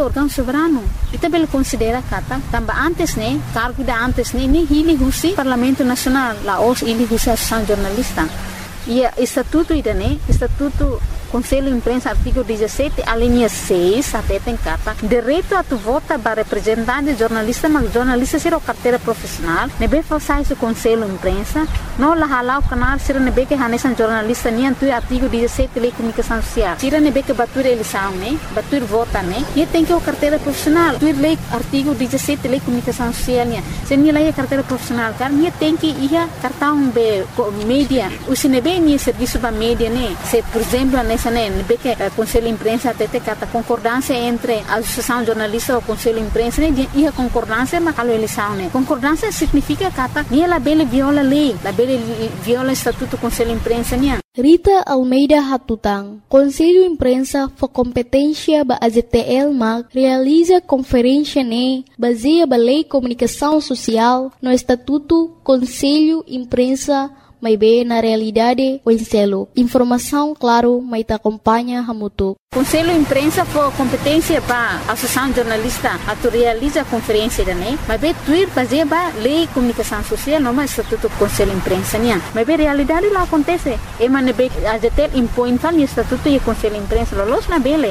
órgão soberano. E também considera kata também antes né, cargo da antes né, nem ele usa Parlamento Nacional, lá os ele usa Associação Jornalista. E estatuto ida né, estatuto Conselho de Imprensa, artigo 17, a linha 6, até tem carta, direito a tu vota para representante de jornalista, mas jornalista será carteira profissional, nebe façar isso Conselho de Imprensa, não lá halau canal, será nebe que hanesan jornalista, nem tu artigo 17, lei de comunicação social, será nebe que batur eleição, né, batur vota, né, e tem que o carteira profissional, tu lei artigo 17, lei de comunicação social, né, se nem lei carteira profissional, cara, nem tem que ir cartão be mídia, o se nebe nem serviço para mídia, né, se por exemplo nessa né, nebe que Conselho de Imprensa até tem a concordância entre a Associação Jornalista e o Conselho de Imprensa, né, e a concordância mas a eleição, né, concordância significa que nem ela bela viola a lei, ela bela viola o estatuto do Conselho de Imprensa, né. Rita Almeida Hatutang, Conselho de Imprensa for competência ba AZTL MAG realiza conferência né, baseia ba Lei de Comunicação Social no Estatuto Conselho de Imprensa may be na realidade o enselo. Informação, claro, may te acompanha hamutuk. Conselho de Imprensa for competência para a Associação Jornalista a realiza a conferência, né? Mas bem, tuir fazer a Lei de Comunicação Social, não mais Estatuto do Conselho de Imprensa, né? Mas bem, realidade lá acontece. E mas bem, a ZTL impõe o Estatuto e o Conselho de Imprensa, los na bele,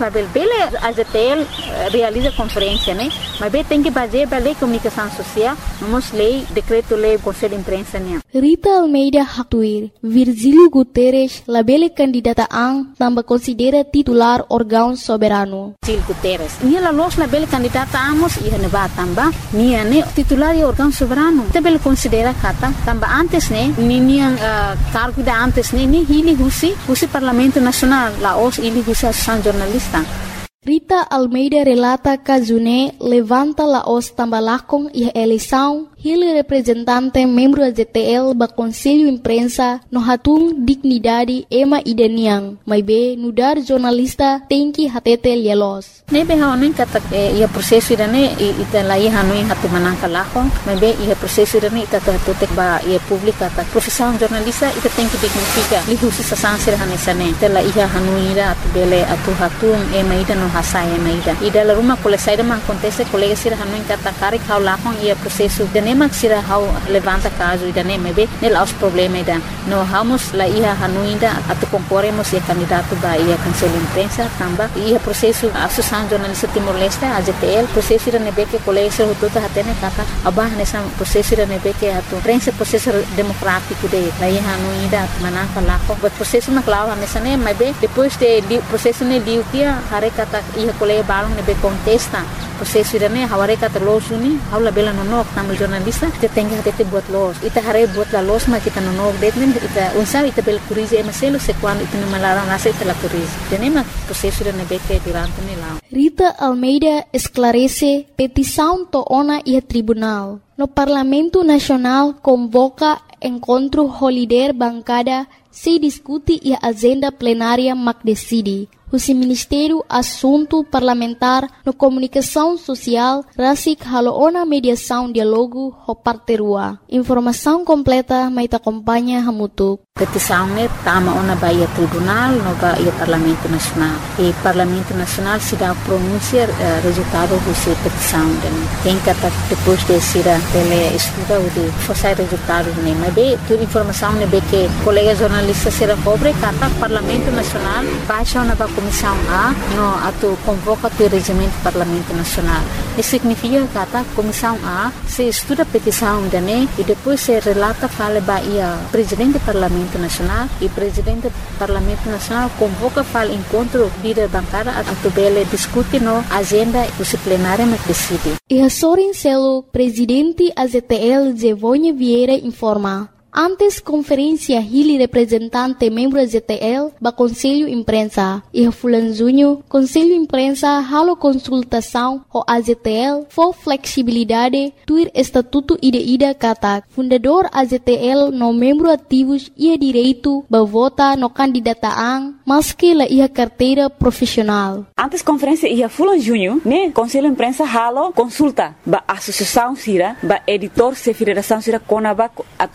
a ZTL realiza a conferência, né? Mas bem, tem que fazer a Lei de Comunicação Social, não lei, decreto-lei do Conselho de Imprensa, né? Rita Almeida Hatuir, Virgílio Guterres, labele candidata ang tambah considera titular órgão soberano. Virgílio Guterres. Nia los labele candidata amos e renova tambah, nia ne titular e órgão soberano. Também considera kata tambah antes ne, nia cargo da antes ne, ni hili husi Parlamento Nacional, la os ili husi Associação Jornalista. Rita Almeida relata que June levanta la os tambalakong e eleição ele representante membro da ZTL ba Conselho de Imprensa no hatung dignidade ema ideniang mas be nudar jornalista tem que hatete lielos nebe haonin kata ia prosesso idane ita lai hanui hatu manangka lako mas be ia prosesso idane ita tutek ba ia publika ta profissão jornalista ita tem que dignifica lihusi sasansir hanesane tela ia hanui ira atu bele atu hatung ema ida no hasai ema ida la rumah kolesai ma acontece colega sir hanui kata karik hau lakong ia prosesso mak sira hau levanta caso ida ne mebe nel aos problema ida no hamos la ia hanuinda atu concorremos ia candidato ba ia Conselho de Imprensa tamba ia processo Associação Jornalista Timor-Leste a ZTL processo ida nebe que colega sir hututa hatene kata abah nessa processo ida nebe que atu prensa processo democrático de la ia hanuinda manaka lako but processo maklaw nessa ne mebe depois de processo ne liutia hare kata ia colega balong nebe contesta processo ida ne haware kata losuni haula bela nonok tamu jornalista kita tengah tete buat los ita hare buat la los ma kita nonok detnen ita unsa ita bel kurize emaselo se quando ita no malarang nasa ita la kurize tenema processo ida ne beke durante ne la Rita Almeida esclarece petição to ona e tribunal no Parlamento Nacional convoca encontro holiday bancada se discute e a agenda plenária mac decide o Ministério Assunto Parlamentar no Comunicação Social rasik haloona mediação diálogo ho parterua. Informação completa mai te acompanha hamutuk. Petição ne tama ona baia tribunal no baia Parlamento Nacional. E Parlamento Nacional se dá pronunciar resultado dessa petição. Tem que depois de ser ele estuda o de fazer resultado ne. Mas bem, toda informação ne be que colegas jornalistas será cobre kata Parlamento Nacional baixa ona ba Comissão A no atu convoca o regimento do Parlamento Nacional. Isso significa que a Comissão A se estuda a petição dane e depois se relata fala ba ia Presidente do Parlamento Nacional e Presidente do Parlamento Nacional convoca fala encontro líder bancada atu bele discute no agenda plenária mas decide. E a Sorin Celo, Presidente AZTL Zevonha Vieira informa. Antes conferência Hili representante membro da ZTL ba Conselho Imprensa e Fulan Junho Conselho Imprensa halo consultação ho AZTL for flexibilidade tuir estatuto ida kata fundador AZTL no membro ativos ia direito ba vota no candidataan maski la ia carteira profissional. Antes conferência ia Fulan Junho né Conselho Imprensa halo consulta ba associação sira ba editor se federação sira konaba atu Hili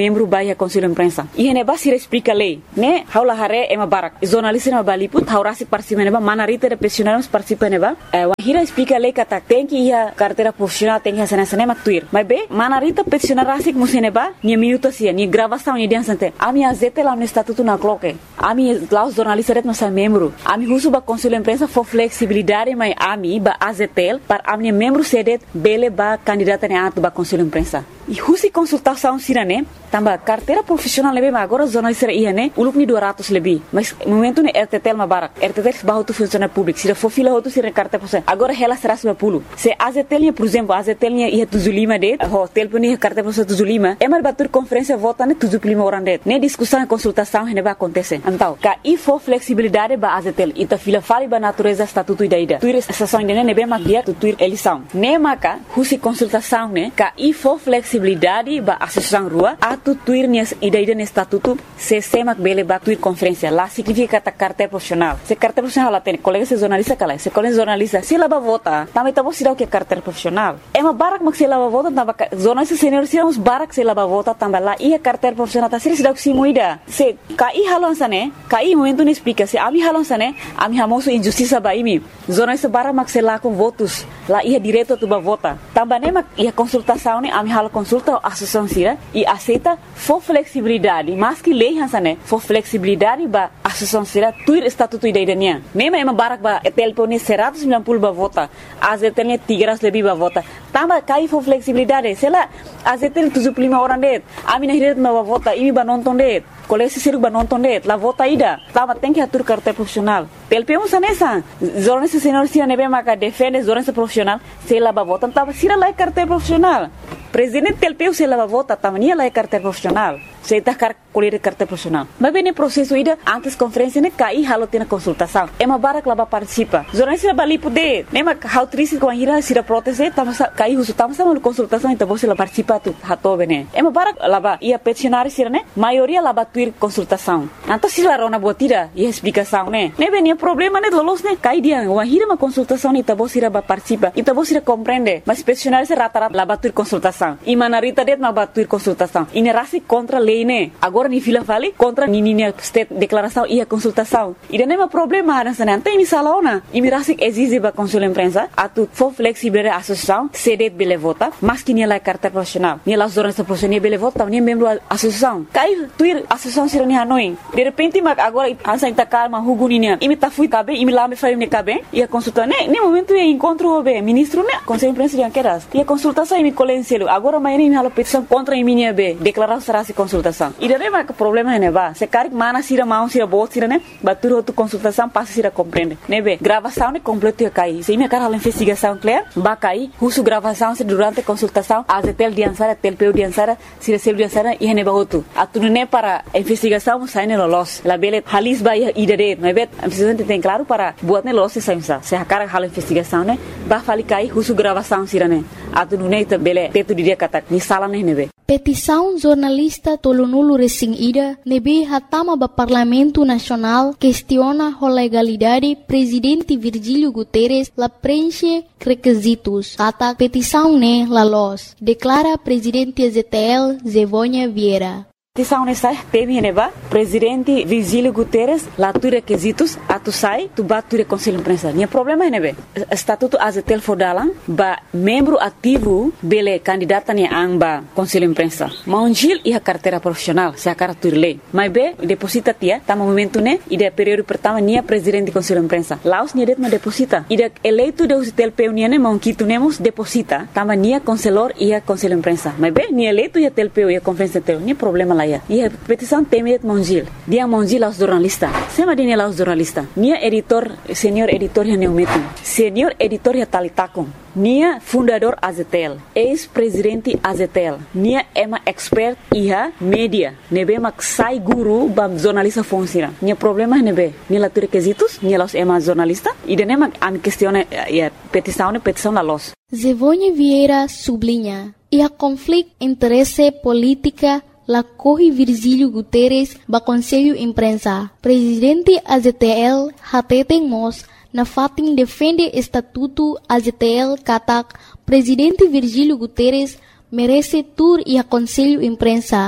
membro ba ia conselho imprensa. E neba sira explica lei, né? Haula hare ema barak. Jornalista neba baliput, haurasi participa neba, manarita de profissionais participa neba. Wahira explica lei kata tem que ia carteira profissional, tem que ia sana tuir. Mas be, manarita peticionar rasik museneba, ni minuto sia, ni gravação ni dia sante. Ami azete lá no estatuto na cloque. Ami lá os jornalistas não são membro. Ami husu ba conselho imprensa for flexibilidade, mas ami ba azetel para ami membro sedet bele ba candidata ne ato ba conselho imprensa. E husi consultação sirane, tamba carteira profissional lebe, mas agora jornalista ia né, uluk ni 200 lebi. Mas no momento ne RTTL ma barak, RTTL ba tu funciona público, se for fila hotu sira carteira profissional. Agora ela será sua pulo. Se azetel por exemplo, azetel ia tuzulima de, hotel puni carteira profissional tuzulima, é mal batur conferência vota ne tuzulima orande. Ne discussão e consultação ne ba acontecer. Então, ka e for flexibilidade ba azetel, ita fila fali ba natureza estatuto ida. Tuir estação ne ne be magia tuir eleição. Ne maka husi consultação ne, ka e for flexibilidade ba associação rua atu tuir nias ida ne estatuto se semak bele ba tuir conferência lá significa ta carteira profissional se carteira profissional lá tem colega se jornalista kala se colega jornalista se lá ba vota também tá você dá o que carteira profissional é uma barak mak se lá ba vota tamba jornalista senior se uns barak se lá ba vota tamba lá e a carteira profissional tá se dá o que muida se kai halonsa ne kai momento ne explica se ami halonsa ne ami hamoso injustiça ba imi jornalista barak mak se lá com votos lá ia direto tu ba vota tamba ne mak ia consultação ne ami halo consulta a associação sira e aceita for flexibilidade mas que lei hansane for flexibilidade ba associação sira tuir estatuto ida idania nema ema barak ba telpone 190 ba vota azetene 300 lebih ba vota tamba kai for flexibilidade sela azetel 75 orang det ami nahiret ba vota imi ba nonton det kolesi siruk ba nonton det la vota ida tamba tem que atur carteira profissional telpemo sanesa jornalista senior sira nebe maka defende jornalista profissional sela ba vota tamba sira la carteira profissional presidente telpeu se lava vota tamania lá é carteira profissional se tá colher carteira profissional mas bem processo ida antes conferência ne cai halo tem consultação é uma barak lá participa jornalista bali poder nem mas how triste com a ira se proteste tamo cai uso tamo sama consultação então você lá participa tu hato bene é uma barak lá ia peticionar sira né maioria lá tuir consultação então se lá rona botira e explicação né nem bem problema né lolos né cai dia uma ira uma consultação então você lá participa então você compreende mas peticionar se rata lá tuir consultação e manarita det ma batuir consultação e nerasi contra lei né agora ni fila fali contra ni state declaração e a consultação e não é problema nessa não tem misalaona e mirasi exige ba conselho imprensa atu for flexible associação sedet bele vota mas que ni la carteira profissional ni la jornalista profissional bele vota ni membro associação cai tuir associação sira ni hanoi de repente mag agora ansa ita calma huguninia e me ta fui cabe e me lá me fale ne cabe e a consulta né nem momento e encontro o ministro né conselho imprensa de queras e a consultação e me colencelo agora amanhã me halo petição contra a minha be declarar será se consultação e daí mas o problema é neba se cari mana sira mão sira bot sira né batur outra consultação passa sira compreende né be gravação né completo e cai se me cara a investigação clear ba cai husu gravação se durante a consultação azetel diansara telpeu diansara sira sel diansara e neba outro atunu né para a investigação sai né los la bele halis ba idade mas be a investigação tem claro para buat né los se a cara a investigação né ba fali cai husu gravação sira né atunu né bele teto dia kata ni salah nih nebe. Petição jornalista Tolonulu Resing Ida nebe hatama ba Parlamento Nacional questiona a legalidade presidente Virgílio Guterres la preenche requisitos. Kata petição ne la los. Declara presidente ZTL Zevonha Vieira. Petição nessa teve neba presidente Virgílio Guterres lá tu requisitos atu sai tu batu conselho imprensa. Nia problema é nebe estatuto azetel fodalan ba membro ativo bele candidata ni amba conselho imprensa. Maunjil e a carteira profissional se a cara tu lei. Mas be deposita tia tá momento né e de período pertama nia presidente conselho imprensa. Laos nia det ma deposita. E de eleito de azetel peunia ne maunquito nemos deposita tama nia conselor e a conselho imprensa. Mas be nia eleito e a telpeu e a conferência teu nia problema lá. E a petição temet Monjil. Dia Monjil aos jornalista. Sema dia aos jornalista. Nia editor, senior editor ya neumetum. Senior editor ya talitakon. Nia fundador Azetel. Ex-presidente Azetel. Nia ema expert iha media. Nebe mak sai guru bam jornalista funciona. Nia problema nebe. Nia la requisitos. Nia los ema jornalista. E dene mak am questione ya petição la los. Zevonha Vieira sublinha. E a conflito interesse política la corre Virgílio Guterres ba Conselho Imprensa. Presidente AZTL hateten mos na fatin defende estatuto AZTL katak Presidente Virgílio Guterres merece tur e a Conselho Imprensa.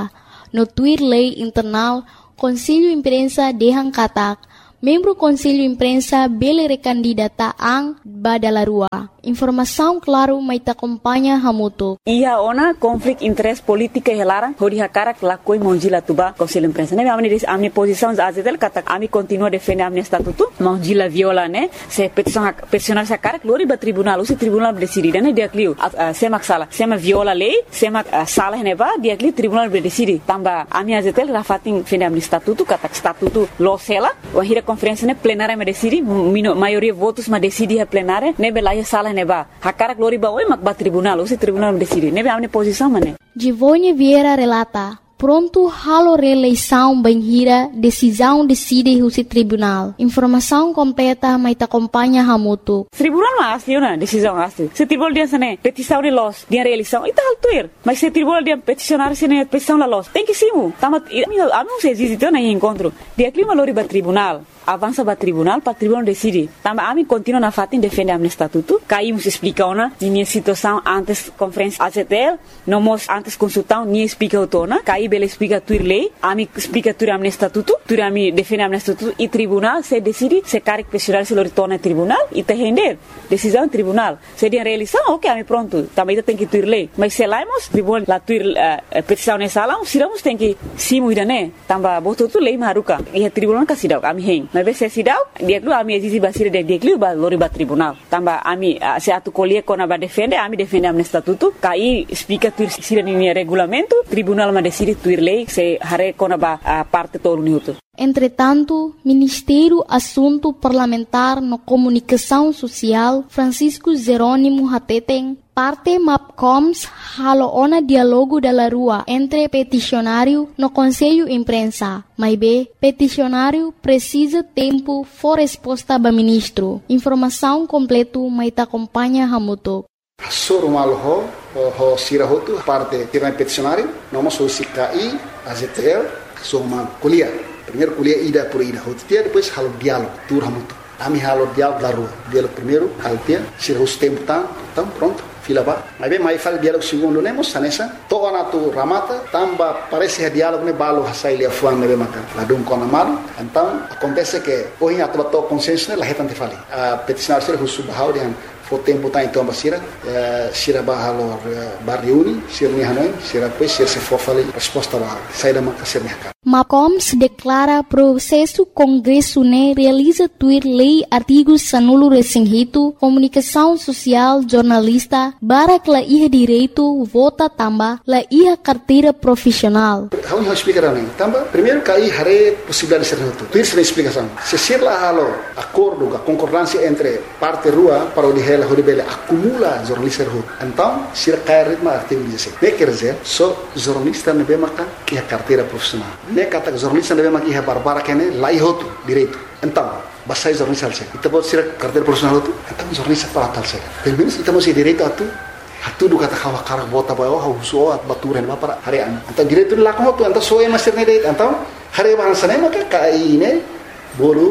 no Twitter Lei Internal, Conselho Imprensa Dehan Katak, membro Conselho Imprensa bele recandidata ang Badalarua. Informação claro mai ta acompanha hamuto. Ia ona konflik interest politika helarang hodi hakarak lakoi monjila tuba Conselho Imprensa. Ne amni posição azetel kata ami continua defender amni statuto monjila viola ne se peticionar sa karak lori ba tribunal usi tribunal decidi ne dia kliu semak sala sema viola lei semak salah ne ba dia kliu tribunal decidi tamba ami azetel rafatin defender amni statuto kata statuto lo sela wahira conferência ne plenária me decidi maioria votos ma decidi a plenária ne belaya sala neba hakarak lori ba oi mak ba tribunal usi tribunal decidi nebe amne posição mane Givone Vieira relata pronto halo reeleição banhira decisão decide o tribunal. Informação completa mai ta acompanha hamuto. Tribunal ma asli na decisão asli. Se tribunal dia sene petição de los dia reeleição ita haltuir. Mas se tribunal dia peticionar sene petição la los. Tem que simu. Tamat ami se existe na encontro. Dia clima lori ba tribunal. Avança para tribunal decide. Também a mim continua na fatin defender a minha estatuto. Caímos explica ona minha situação antes conferência ACTL, não mos antes consultar nem explica o tona. Caí bela explica tuir lei, a mim explica tuir a minha estatuto, tuir a mim defender a minha estatuto e tribunal se decide se quer questionar se ele torna tribunal e te render decisão tribunal. Se de realização, ok, a mim pronto. Também tem que tuir lei. Mas se laimos tribunal la tuir petição nessa sala, siramos tem que simu idane. Também botou tu lei maruka e a tribunal kasidau a mim hen. Mas se sidau dia dulu ami exizi basir dia dulu ba lori ba tribunal tamba ami se atu colher kona ba defende ami defende amne statuto kai explica tuir sira ni regulamento tribunal ma decide tuir lei se hare kona ba parte todo minuto. Entretanto, Ministério Assunto Parlamentar no Comunicação Social, Francisco Jerônimo Hateten, parte MAPCOMS halo ona diálogo da rua entre peticionário no Conselho Imprensa. Mas bem, peticionário precisa tempo for resposta ba ministro. Informação completo mai ta acompanha hamuto. Soro malho ho sirahotu parte tirang peticionário, noma so CKI, AZTL, so mal kuliah. Primeiro kuliah ida por ida hotia, depois halo diálogo, tur hamuto. Ami halo diálogo da rua. Diálogo primeiro, haltia, sirahus tempo então pronto. Fila ba. Mas bem, mais fala diálogo segundo nemos, sanessa. Toa na tu ramata, tamba parece que diálogo ne balo hasai lia fuan nebe maka. Ladum kona malu. Então acontece que hoje a tua consenso ne la hetante fali. A peticionar ser husu bahau dengan for tempo tá então basira, sira bahalo barriuni, sira ni hanoi, sira depois sira se for fali resposta ba. Sai da maka sira haka. MAPCOMS declara processo Congresso ne realiza tuir lei artigos sanulo resinghito, comunicação social, jornalista, barak la iha direito, vota tamba, la iha carteira profissional. Vamos explicar né? Tamba, primeiro cai hare possibilidade de ser noto. Tuir sem explicação. Se ser lá halo acordo, a concordância entre parte rua para o de ela horibele acumula jornalista rua. Então, se cai ritmo artigo 16. Ne quer dizer, só jornalista ne bemaka iha carteira profissional. Ne kata jornalista ne bemaka iha barbara kene la ihoto direito. Então, basai jornalista alse. Ita pode ser carteira profissional tu. Então jornalista para tal se. Pelo menos ita masih direito atu. Hatu do kata kawa karak bota ba oh huso at baturen ba para harian. Então direito la ko tu então so e master ne direito. Então hari bahasa ne maka kai ne bolu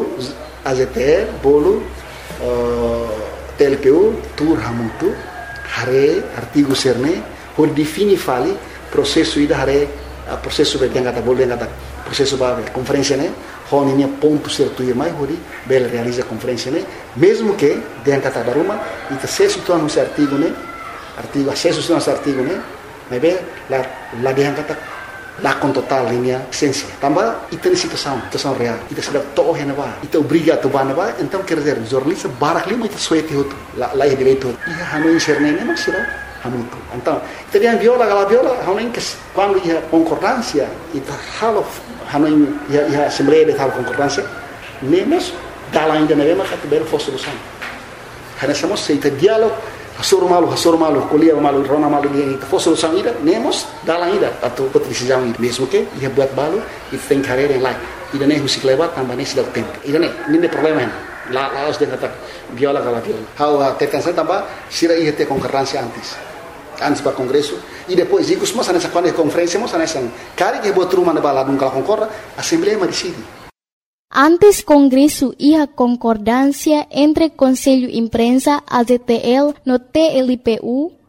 AZTL bolu TLPU tur hamutu hari artigo serne ho defini fali processo ida hari processo be kata bolu kata processo ba conferência ne hon ini ponto certo ir mai hori bel realiza conferência ne mesmo que den kata daruma ita se situan no artigo ne artigo acesso a esse artigo né mas bem lá de kata lá com total linha essência também ita situação real ita sudah toh hena ba ita obriga tu ba ba então quer dizer jornalista barak lima ita suete hotu lá é direito ia hanu inserne ne mas será hamutu então ita dia viola hanu que quando ia concordância ita halo hanu ia assembleia de tal concordância nemos dala ainda ne mas ata ber for solução hana somos ita diálogo Hasur malu, kuliah malu, rona malu dia itu. For solução ida, nemos dalam ida atau decisão ida. Mesmo que ia buat balu, itu tem carreira yang lain. Ida ne musik lewat tambah ne sudah tempo. Ida ne, ini problema hen. La harus dia kata viola kala viola. How tekan saya tambah sira ia te concordância antes para congresso e depois ikus mas nessa quando conferência mas nessa cari que buat rumah ne bala dum kala concorda, assembleia ma decide. Antes Congresso iha concordância entre Conselho Imprensa, AZTL, no TLPU,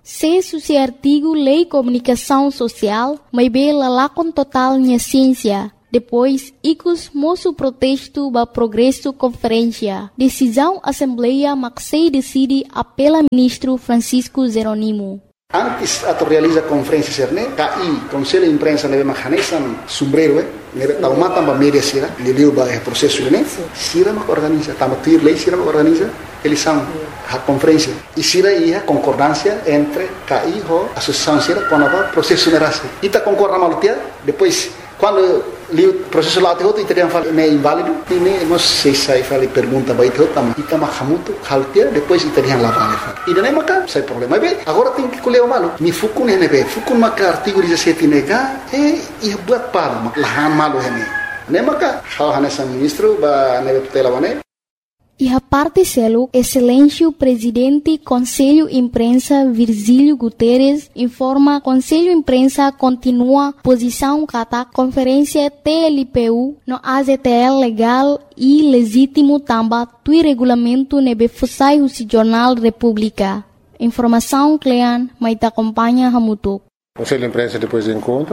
Se suci artigo Lei Comunicação Social, mas bem lalakon total nya ciência. Depois, icus moço protesto ba progresso conferência. Decisão Assembleia Maxei decide apela ministro Francisco Jeronimo. Antes de realizar a conferência cerne, KI, Conselho de Imprensa neve mahanesan sombrero, neve taumatan ba media sira, leleu ba processo ne, sira mak organiza, tamatir lei sira mak organiza, eles são a conferência. E sira ia concordância entre KI e a associação sira com o processo nerase. E ta concorda malutia, depois quando o processo lá tem teriam falado é inválido e nem nós sei fala pergunta vai ter tam e tam hamuto haltia depois teriam lá vale e daí maca sai problema bem agora tem que colher o malo me fuku ne be fuku maca artigo 17 nega e buat pala lahan malo ne maca hal hanesan ministro ba nebe tutela bane. E a parte selo, excelência presidente Conselho Imprensa Virgílio Guterres informa Conselho Imprensa continua posição kata conferência TLPU no AZTL legal e legítimo tamba tui regulamento nebe fusai o Jornal República. Informação Clean, mas te acompanha Hamutuk. Conselho de Imprensa depois do encontro,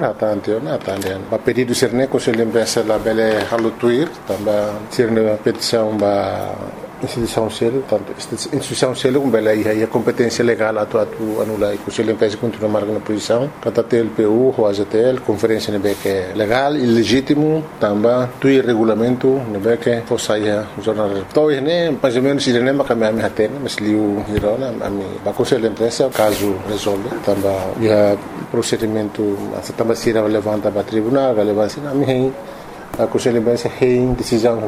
a pedido de Serne, Conselho de Imprensa lá bele halutuir, também Serne a petição da instituição selo, tanto instituição selo como bele aí a competência legal atu anula e Conselho de Imprensa continua marcando posição, kata TLPU, o AZTL, conferência nebe que é legal e legítimo, também tui regulamento nebe que fosse aí o jornal. Então né, mais ou menos Serne macam me hatena, mas liu hirona, a Conselho de Imprensa caso resolve, também a procedimento também se levanta para tribunal, relevância na minha a Conselho de Imprensa tem decisão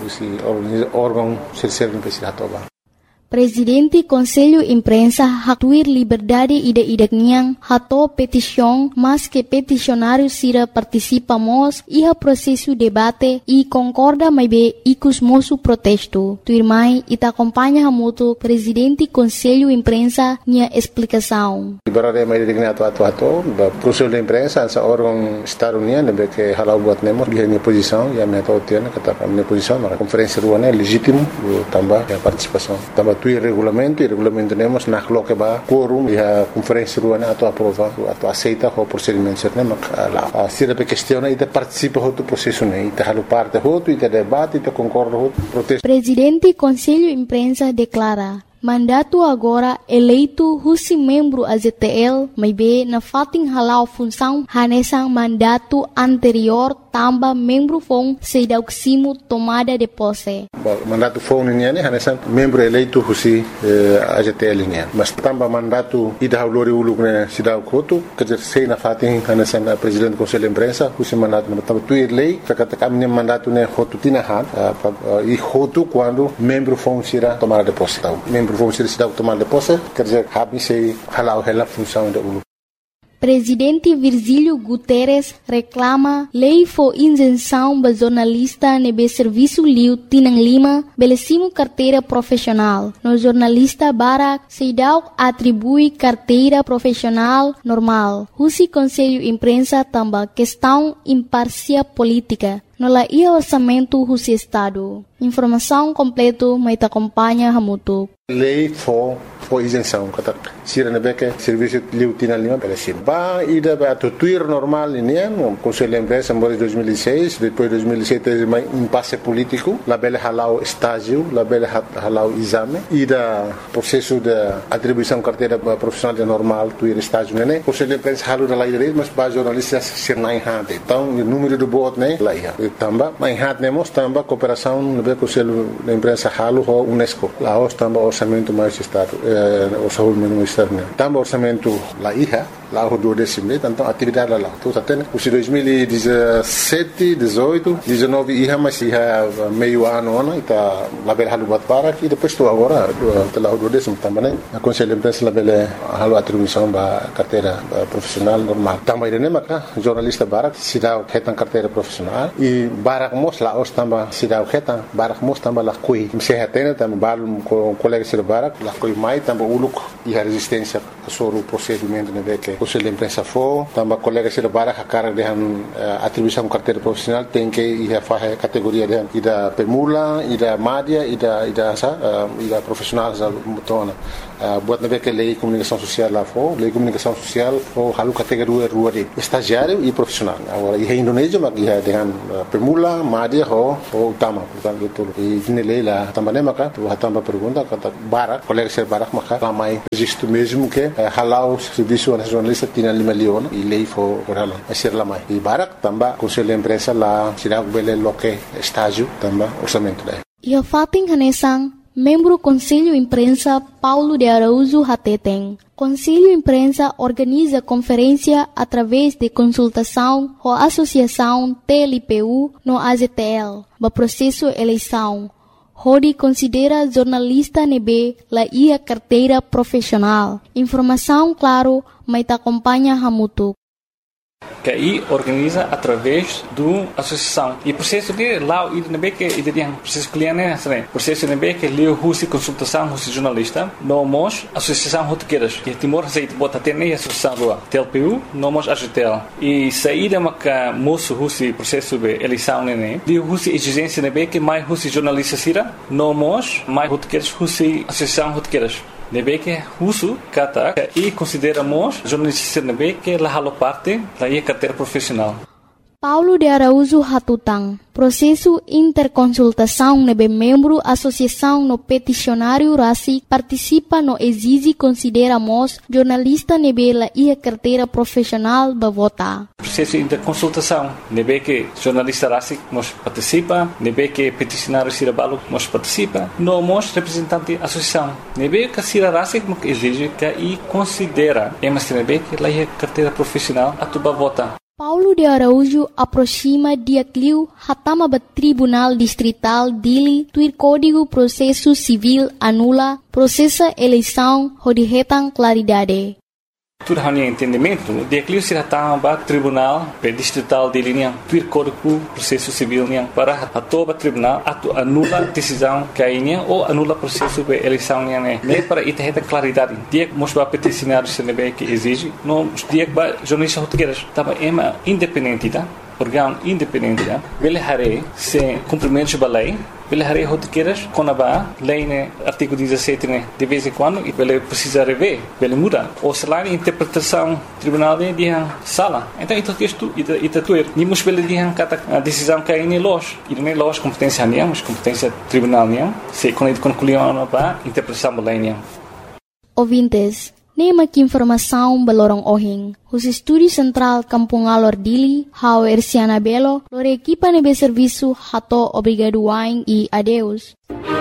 o órgão serve para se atobar. Presidente Conselho Imprensa hatuir liberdade ida-idakniang hato petição, mas que peticionário sira participamos e a processo debate e concorda mais bem icus moço protesto. Tuirmai ita acompanha hamuto Presidente Conselho Imprensa nia explicação. Liberdade mais idakniang hato Conselho de Imprensa essa órgão Estado-União que halau buat nemos dia minha posição e a minha tautiana kata minha posição na conferência ruana é legítimo também a participação também e regulamento temos na coloca ba quórum e a conferência ruana ato aprova ato aceita o procedimento certo lá se a questão e participa do processo né e halu parte e debate e concorda protesto. Presidente Conselho Imprensa declara mandato agora eleito husi membro AZTL, mas bem na fating halau função hanesang mandato anterior tamba membro fong sedauksimo tomada de posse. Mandato fong niya ni hanesang membro eleito husi AZTL niya. Mas tamba mandato ida haulori uluk na sidaw koto kajer sei na fating hanesang presidente Conselho de Imprensa husi mandato tamba tuir lei kakata kami mandato ne hotu tinahan e hotu quando membro fong sira tomada de posse. Vamos ser cidade tomar de posse, quer dizer, se halau a função da ULU. Presidente Virgílio Guterres reclama lei for isenção ba jornalista nebe serviço liu Tinang Lima belecimo carteira profissional. No jornalista Barak Seidau atribui carteira profissional normal. Husi Conselho Imprensa tamba questão imparcial política. No la ia orçamento Husi Estado. Informação completo mas te acompanha Hamutuk. Lei for isenção, kata sira nebeke serviço liu Tinang Lima belecim. Ba ida ba tuir normal ini no Conselho de Imprensa em 2006, depois 2007 teve um impasse político, la bele halau estágio, la bele halau exame, ida processo de atribuição carteira profissional de normal tuir estágio né. Conselho de Imprensa halu da lei direito, mas ba jornalistas ser na enhate. Então o número do voto né lá ia. Tamba, mas enhate nemos tamba cooperação no Conselho de Imprensa halu ho UNESCO. Lá os tamba orçamento mais estado orçamento externo. Tamba orçamento lá ia, lá o do décimo, então atividade lá. Então até os 2017, 18, 19 ia mas ia meio ano né, tá lá bela halu bat para e depois tu agora lá o do décimo também né. A Conselho de Imprensa lá bela halu atribuição ba carteira profissional normal. Tamba ide né maka jornalista barak sidau hetan carteira profissional e barak mos lá os tamba sidau hetan barak mos tamba lá kui se hetena tamba balum com colega sir barak lá kui mai tamba uluk e a resistência sobre o procedimento né que Conselho de Imprensa for tamba colega sir barak a cara de atribuição carteira profissional tem que ir a fazer categoria de ida permula ida madia ida profissional za mutona buat nabe que lei comunicação social lá fora, lei comunicação social ou halu categoria rua de estagiário e profissional. Agora e Indonésia mak ia dengan pemula, media ou utama, portanto itu. E ini lei lá também maka tu hatamba pergunta kata barak, colega ser barak maka ramai registro mesmo que halau serviço nacionalista tinha 5 milhões e lei for halau. Ser lamai. E barak tambah conselho de imprensa lá sirag bele loke estágio tambah orçamento daí. E a Fatin Hanesang, membro Conselho Imprensa Paulo de Araújo Hateteng. Conselho Imprensa organiza conferência através de consultação com a Associação TLPU no AZTL, no processo eleição. Rodi considera jornalista nebe la ia carteira profissional. Informação claro, mas te acompanha hamutuk. Que aí organiza através do associação e processo de lá o IDNB que tem processo cliente né processo IDNB que leu russo consultação russo jornalista nomos associação rotequeiras que Timor aceita bota até nem associação rua TLPU nomos AGTL e saída maca moço russo processo de eleição né leu russo exigência IDNB que mais russo jornalista sira nomos mais rotequeiras russo associação rotequeiras nebe que russo kata e consideramos jornalista nebe que la halo parte da ia carteira profissional. Paulo de Araújo Hatutang, processo interconsultação nebe membro associação no peticionário RACI participa no exige consideramos jornalista nebe la ia carteira profissional ba vota. Processo interconsultação nebe que jornalista RACI nos participa, nebe que peticionário Cirabalo nos participa, nós representante associação nebe que Cira RACI nos exige que e considera emas nebe que la ia carteira profissional atuba vota. Paulo de Araújo aproxima dia cliu hatama ba Tribunal Distrital Dili tuir Código Processo Civil anula processa eleição rodihetang claridade. Tudo hanya entendimento, dia cliu se hatama ba Tribunal Distrital Dili niang tuir Código Processo Civil niang para atoba tribunal atu anula decisão kainya ou anula processo de eleição niang ne para ita claridade. Dia mos ba peticionário se nebe que exige, no dia ba jornalista rotequeiras tava ema independente tá? Órgão independente tá? Vele hare se cumprimentos ba lei Vele hare rotequeiras quando ba lei né artigo 17 né de vez em quando e vele precisa rever, vele muda ou se lá interpretação tribunal de dia sala. Então isso texto ita tuer ni mos vele dia kata decisão que aí los e nem los competência niang, mas competência tribunal niang se quando concluiu ba interpretação ba lei niang. Ouvintes, nema que informação balorong ohing. Os estúdios central Kampung Alor Dili, hao Ersiana Belo, lore equipa nebe serviço hato obrigado wain e adeus.